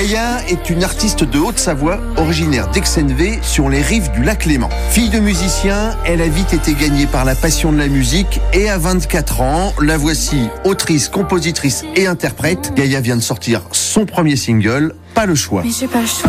Gaïa est une artiste de Haute-Savoie, originaire d'Aix-en-Velay, sur les rives du lac Léman. Fille de musicien, elle a vite été gagnée par la passion de la musique et à 24 ans, la voici autrice, compositrice et interprète. Gaïa vient de sortir son premier single, Pas le choix. Mais j'ai pas le choix.